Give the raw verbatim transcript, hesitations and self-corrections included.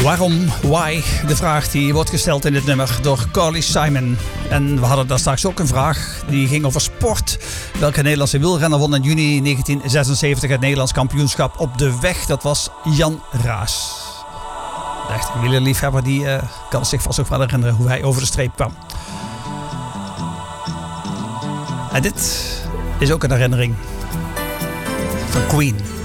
Waarom? Why? De vraag die wordt gesteld in dit nummer door Carly Simon. En we hadden daar straks ook een vraag die ging over sport. Welke Nederlandse wielrenner won in juni negentien zesenzeventig het Nederlands kampioenschap op de weg? Dat was Jan Raas. De echte wielerliefhebber die uh, kan zich vast ook wel herinneren hoe hij over de streep kwam. En dit is ook een herinnering van Queen.